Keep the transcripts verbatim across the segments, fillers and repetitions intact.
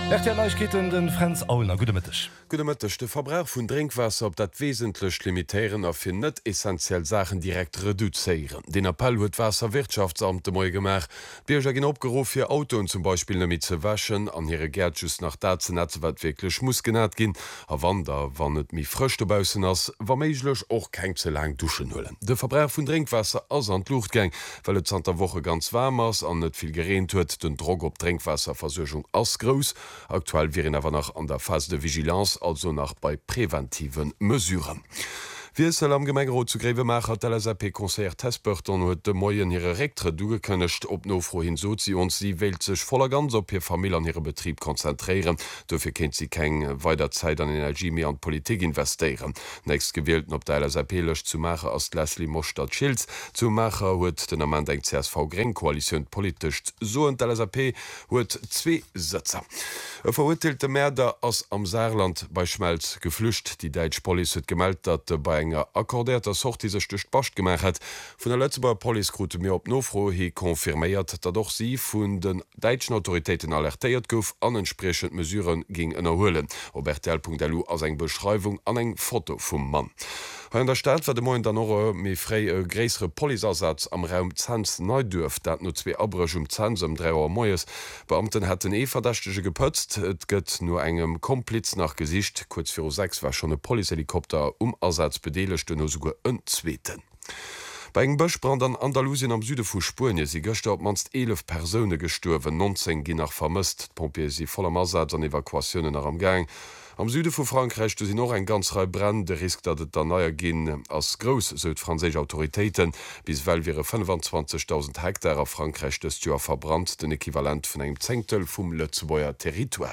Neuigkeiten den Franz Aulner Gudemittech. Gudemittech de Verbrauch vun Drinkwasser op dat wesentlech limitieren a fir net essentiell Sachen direkt reduzéieren. Den Appell huet Wasserwirtschaftsamt de moi gemach. Bierger gin opgerufen fir Autoen zum Beispiel nemmi ze waschen, an hire Gerdjus nach dat ze net wat wirklichklech muss genat gin, a Wander wann et mi frichtebausen ass, war meiglech och kein ze lang duschen hullen. De Verbrauch vun Drinkwasser ass an Luftgang, weil et an der Woche ganz warm ass an net viel gereint huet, den Drog op Drinkwasserversorgung ass gross. Aktuell wären aber noch an der Phase de Vigilanz, also nach bei präventiven Mesuren. Wie soll am Gemeingerot zu Grevemacher der L S P Konzert Testbörton huet de Moien ihre Rektre dugekënnecht op no froh hin sozi und sie wählt sech voller ganz op ihr Familie an ihre Betrieb konzentrieren. Dafür kennt sie keng weiter Zeit an Energie mehr an Politik investieren. Nächst gewählten op der L S P lech zu machen als Leslie Mostadt Schilz zu machen huet den am denkt C S V Greng Koalition politisch so und der L S P huet zwei Sitzer. E verurteilte Mörder aus am Saarland bei Schmelz geflücht. Die Deutsche Police hat gemeldet, dass bei enger akkordierter Sort diese Stück Bascht gemacht hat. Von der Lützeburger Police-Route mir op Nofro he konfirmiert, dass doch sie von den deutschen Autoritäten alertiert gouf an entsprechend Mesuren ging erholen. Ob R T L Punkt L U als eng Beschreibung an eng Foto vom Mann. In der Stadt war de Moin dann noch méi frei e gräsere Polizasatz am Raum Zanz neu dürft, dat no zwei Abrech um Zanz um drei Uhr Moes. Beamten hat den e verdächtege gepëtzt, et gëtt nur engem Kompliz nach Gesicht. Kurz vor sechs war schon e Polizehelikopter um Ersatz bedelechte no sogar en Zweten. Bei eng Bëchbrand an Andalusien am Süde vu Spurne si gëchte op manst elf Persone gestorwen, neunzehn gin nach vermisst. Pompier si voller Ersatz an Evakuationen nach am Gang. Am Süde vu Frankreich du sie noch ein ganz Reihe Brand, der Risk, dat et da neuer gin als groß söd franzische Autoritäten, bis weil wäre fünfundzwanzigtausend Hektar auf Frankreich des Jahr verbrannt, den Äquivalent von einem Zehntel vom Lützebauer Territoire.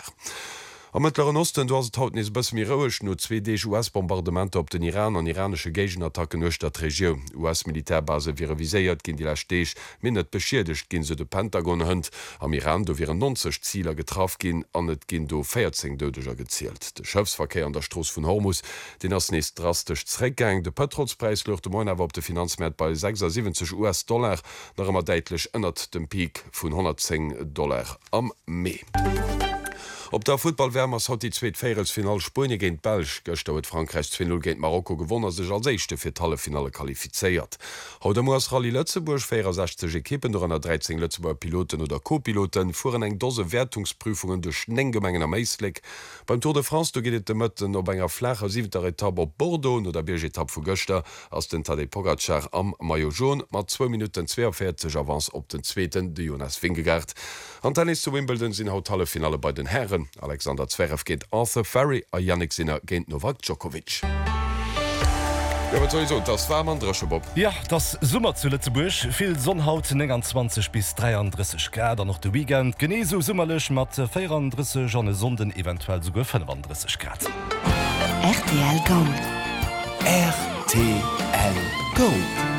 Am Mittleren Osten du hast haut nis bis mirch no zwei D U S-Bombardement op den Iran an iranische Gegenattacken durch der Region. U S-Militärbase wie reviséiert gin die Lastech, mindet beschädigt gin se de Pentagon hënd. Am Iran do wären neunzig Zieler getraf gin, an net gin do vierzehn Dödeger gezielt. De Schëfsverkehr an der Stroß vun Hormus, den ass nest drastisch zréckgang. De Petrolspreis lucht Moin awer op de Finanzmärt bei sechsundsiebzig US-Dollar, nach immer deitlich ënnert dem Peak vun hundertzehn Dollar am Mai. Op der Footballwärmers hat die zweet Féiresfinal Spurne géint Belg gestauet Frankreich zwei null géint Marokko gewonnen sech als échte fir alle Finale qualifizéiert. Haut dem ass Rallye Lëtzeburg vierundsechzig Ekippen do an der dreizehn Lëtzeburger Piloten oder Co-Piloten fuhren eng dose Wertungsprüfungen duch engemengen am Meislik. Beim Tour de France do giet de Mëtten op enger flacher siebter Etappe op Bordeaux oder Bergetapp vu Göster ass den Tadej Pogacar am Maillot jaune mat zwei Minuten zweiundvierzig Avance op den zweiten de Jonas Vingegaard. An Tennis zu Wimbledon sinn haut alle Finale bei den Herren. Alexander Zverev geht Arthur Ferry a Yannick Sinner géint Novak Djokovic. Ja, sowieso, das war man Dresche, Bob. Ja, das Summer zu Lützeburg. Viel Sonnenhaut neunundzwanzig bis dreiunddreißig Grad, noch der Weekend. Geneso summerlich mit vierunddreißig an Sonden, eventuell sogar fünfunddreißig Grad. R T L Gold. R T L Gold.